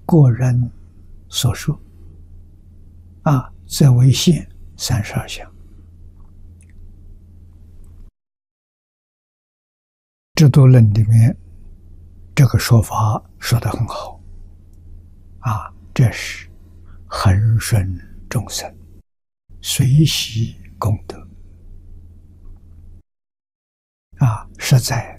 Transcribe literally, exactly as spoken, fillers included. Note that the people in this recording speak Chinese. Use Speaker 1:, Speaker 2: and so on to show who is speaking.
Speaker 1: 个人所说，啊，则为限三十二相。制度论里面这个说法说得很好，啊，这是恒顺众生，随喜功德，啊，实在